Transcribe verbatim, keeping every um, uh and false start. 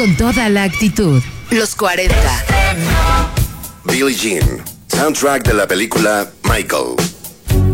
con toda la actitud. Los cuarenta. Billie Jean, soundtrack de la película Michael.